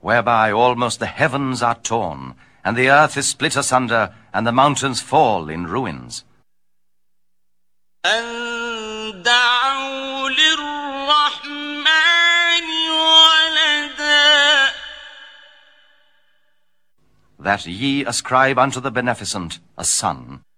whereby almost the heavens are torn, and the earth is split asunder, and the mountains fall in ruins. أن دعوا للرحمن ولدا. That ye ascribe unto the Beneficent a son.